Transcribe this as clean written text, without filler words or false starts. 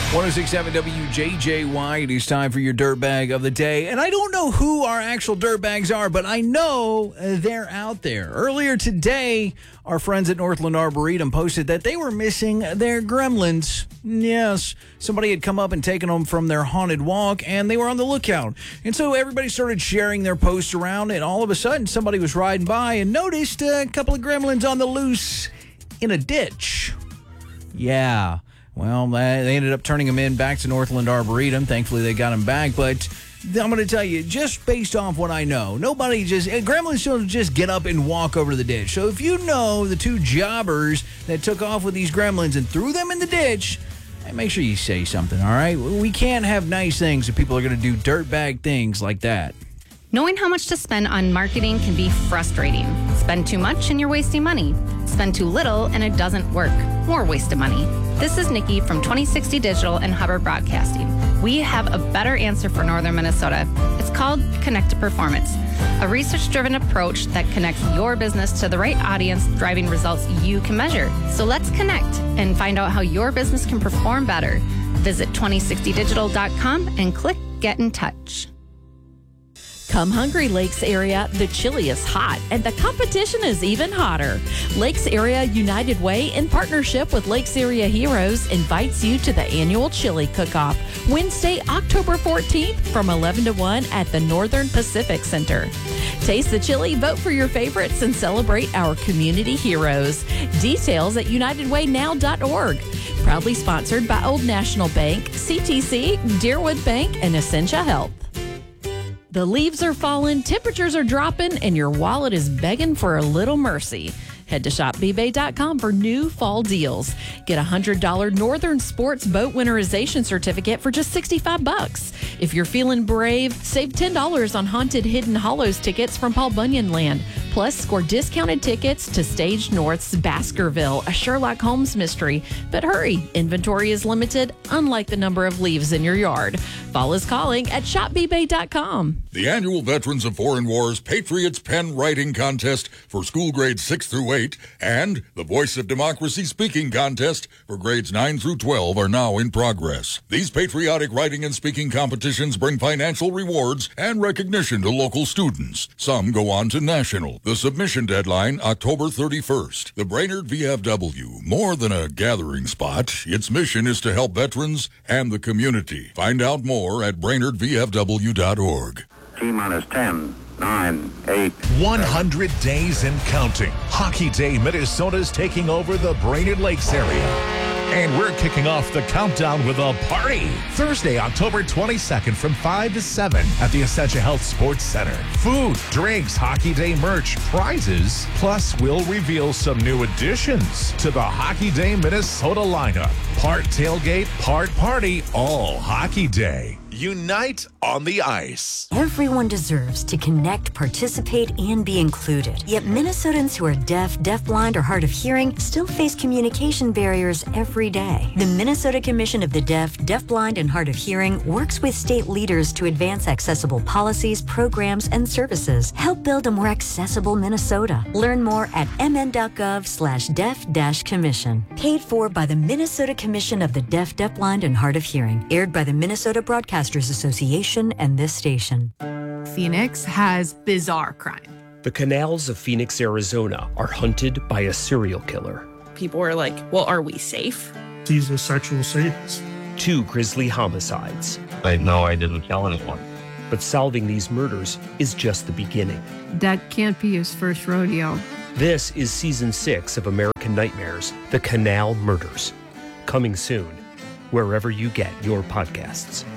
106.7 WJJY. It is time for your dirtbag of the day. And I don't know who our actual dirtbags are, but I know they're out there. Earlier today, our friends at Northland Arboretum posted that they were missing their gremlins. Yes, somebody had come up and taken them from their haunted walk, and they were on the lookout. And so everybody started sharing their posts around, and all of a sudden, somebody was riding by and noticed a couple of gremlins on the loose in a ditch. Yeah. Well, they ended up turning them back to Northland Arboretum. Thankfully, they got them back. But I'm going to tell you, just based off what I know, gremlins don't just get up and walk over to the ditch. So if you know the two jobbers that took off with these gremlins and threw them in the ditch, make sure you say something, all right? We can't have nice things if people are going to do dirtbag things like that. Knowing how much to spend on marketing can be frustrating. Spend too much and you're wasting money. Spend too little and it doesn't work. More waste of money. This is Nikki from 2060 Digital and Hubbard Broadcasting. We have a better answer for Northern Minnesota. It's called Connected Performance, a research-driven approach that connects your business to the right audience, driving results you can measure. So let's connect and find out how your business can perform better. Visit 2060digital.com and click Get in Touch. Come hungry, Lakes area. The chili is hot and the competition is even hotter. Lakes Area United Way, in partnership with Lakes Area Heroes, invites you to the annual chili cook-off Wednesday, October 14th from 11 to 1 at the Northern Pacific Center. Taste the chili, vote for your favorites, and celebrate our community heroes. Details at unitedwaynow.org. Proudly sponsored by Old National Bank, CTC, Deerwood Bank, and Essentia Health. The leaves are falling, temperatures are dropping, and your wallet is begging for a little mercy. Head to shopbbay.com for new fall deals. Get a $100 Northern Sports Boat Winterization Certificate for just $65. If you're feeling brave, save $10 on Haunted Hidden Hollows tickets from Paul Bunyan Land. Plus, score discounted tickets to Stage North's Baskerville, a Sherlock Holmes mystery. But hurry, inventory is limited, unlike the number of leaves in your yard. Fall is calling at shopbbay.com. The annual Veterans of Foreign Wars Patriots Pen Writing Contest for school grades 6 through 8 and the Voice of Democracy Speaking Contest for grades 9 through 12 are now in progress. These patriotic writing and speaking competitions bring financial rewards and recognition to local students. Some go on to national. The submission deadline, October 31st. The Brainerd VFW, more than a gathering spot, its mission is to help veterans and the community. Find out more at brainerdvfw.org. T-minus 10, 9, 8. 100 days and counting. Hockey Day Minnesota's taking over the Brainerd Lakes area. And we're kicking off the countdown with a party. Thursday, October 22nd from 5 to 7 at the Essentia Health Sports Center. Food, drinks, Hockey Day merch, prizes. Plus, we'll reveal some new additions to the Hockey Day Minnesota lineup. Part tailgate, part party, all Hockey Day. Unite on the ice. Everyone deserves to connect, participate, and be included. Yet Minnesotans who are deaf, deafblind, or hard of hearing still face communication barriers every day. The Minnesota Commission of the Deaf, Deafblind, and Hard of Hearing works with state leaders to advance accessible policies, programs, and services. Help build a more accessible Minnesota. Learn more at mn.gov/deaf-commission. Paid for by the Minnesota Commission of the Deaf, Deafblind, and Hard of Hearing. Aired by the Minnesota Broadcasters Association and this station. Phoenix has bizarre crime. The canals of Phoenix, Arizona are hunted by a serial killer. People are like, well, are we safe? He's a sexual sadist. 2 grisly homicides. I know I didn't kill anyone. But solving these murders is just the beginning. That can't be his first rodeo. This is Season 6 of American Nightmares, The Canal Murders. Coming soon, wherever you get your podcasts.